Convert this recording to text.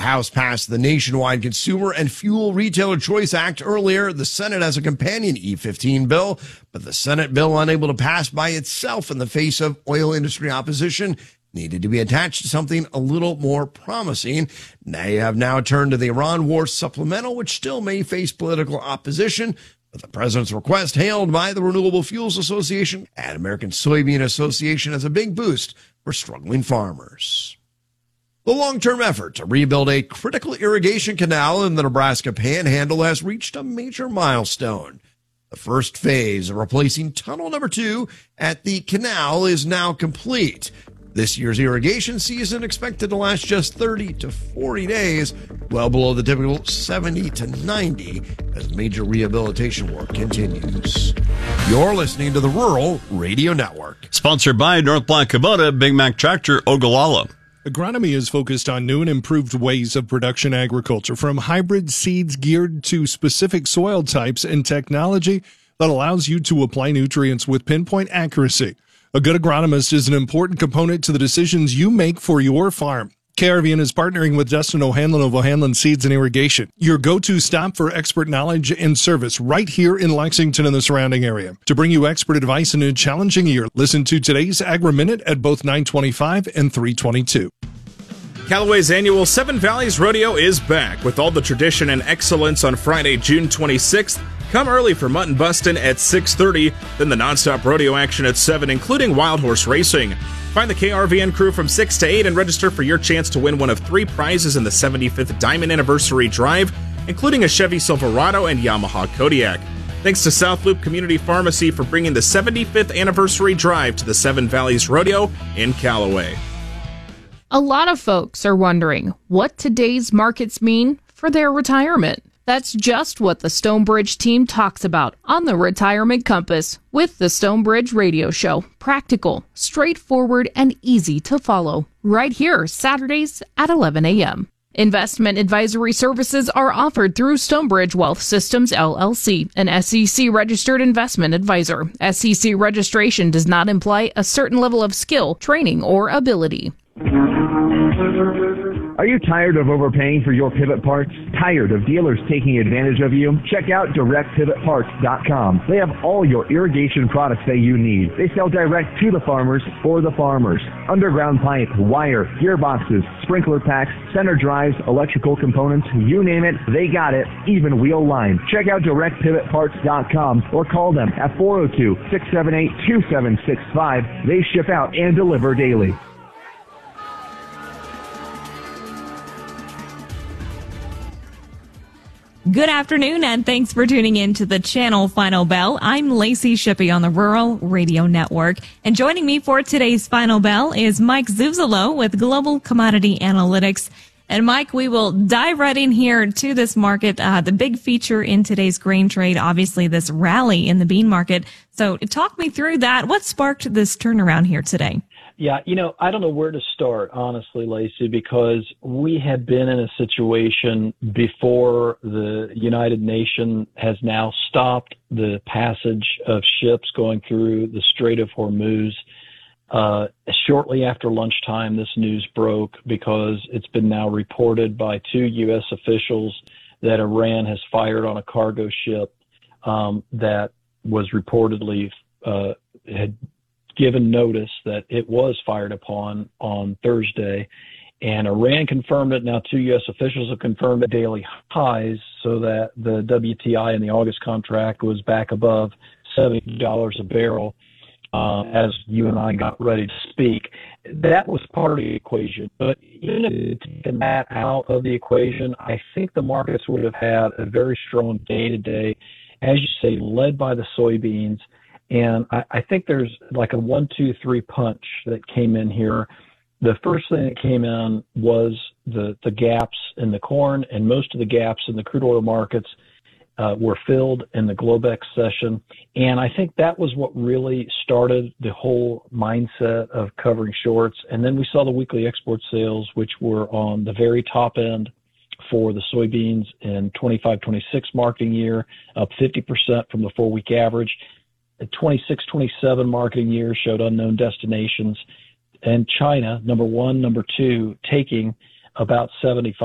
House passed the Nationwide Consumer and Fuel Retailer Choice Act earlier. The Senate has a companion E-15 bill, but the Senate bill, unable to pass by itself in the face of oil industry opposition, needed to be attached to something a little more promising. They have now turned to the Iran war supplemental, which still may face political opposition. But the president's request, hailed by the Renewable Fuels Association and American Soybean Association, as a big boost for struggling farmers. The long-term effort to rebuild a critical irrigation canal in the Nebraska Panhandle has reached a major milestone. The first phase of replacing tunnel number 2 at the canal is now complete. This year's irrigation season expected to last just 30 to 40 days, well below the typical 70 to 90 as major rehabilitation work continues. You're listening to the Rural Radio Network. Sponsored by North Black Kubota, Big Mac Tractor, Ogallala. Agronomy is focused on new and improved ways of production agriculture, from hybrid seeds geared to specific soil types and technology that allows you to apply nutrients with pinpoint accuracy. A good agronomist is an important component to the decisions you make for your farm. KRVN is partnering with Justin O'Hanlon of O'Hanlon Seeds and Irrigation, your go-to stop for expert knowledge and service right here in Lexington and the surrounding area. To bring you expert advice in a challenging year, listen to today's Agri-Minute at both 9:25 and 3:22. Callaway's annual Seven Valleys Rodeo is back with all the tradition and excellence on Friday, June 26th. Come early for mutton bustin' at 6:30, then the nonstop rodeo action at 7, including wild horse racing. Find the KRVN crew from 6 to 8 and register for your chance to win one of 3 prizes in the 75th Diamond Anniversary Drive, including a Chevy Silverado and Yamaha Kodiak. Thanks to South Loop Community Pharmacy for bringing the 75th Anniversary Drive to the Seven Valleys Rodeo in Callaway. A lot of folks are wondering what today's markets mean for their retirement. That's just what the Stonebridge team talks about on the Retirement Compass with the Stonebridge Radio Show. Practical, straightforward, and easy to follow. Right here, Saturdays at 11 a.m. Investment advisory services are offered through Stonebridge Wealth Systems, LLC, an SEC-registered investment advisor. SEC registration does not imply a certain level of skill, training, or ability. Are you tired of overpaying for your pivot parts? Tired of dealers taking advantage of you? Check out DirectPivotParts.com. They have all your irrigation products that you need. They sell direct to the farmers for the farmers. Underground pipe, wire, gearboxes, sprinkler packs, center drives, electrical components, you name it, they got it, even wheel line. Check out DirectPivotParts.com or call them at 402-678-2765. They ship out and deliver daily. Good afternoon, and thanks for tuning in to the Channel Final Bell. I'm Lacey Shippey on the Rural Radio Network, and joining me for today's Final Bell is Mike Zuzalo with Global Commodity Analytics. And Mike, we will dive right in here to this market. The big feature in today's grain trade, obviously this rally in the bean market. So talk me through that. What sparked this turnaround here today? Yeah, I don't know where to start, honestly, Lacey, because we had been in a situation before the United Nations has now stopped the passage of ships going through the Strait of Hormuz. Shortly after lunchtime, this news broke because it's been now reported by 2 U.S. officials that Iran has fired on a cargo ship that was reportedly had given notice that it was fired upon on Thursday, and Iran confirmed it. Now 2 U.S. officials have confirmed at daily highs, so that the WTI in the August contract was back above $70 a barrel as you and I got ready to speak. That was part of the equation. But even if you taken that out of the equation, I think the markets would have had a very strong day today, as you say, led by the soybeans. And I think there's like a 1, 2, 3 punch that came in here. The first thing that came in was the gaps in the corn, and most of the gaps in the crude oil markets were filled in the Globex session. And I think that was what really started the whole mindset of covering shorts. And then we saw the weekly export sales, which were on the very top end for the soybeans in 25-26 marketing year, up 50% from the 4-week average. The 26-27 marketing year showed unknown destinations, and China, number 1, number 2, taking about 75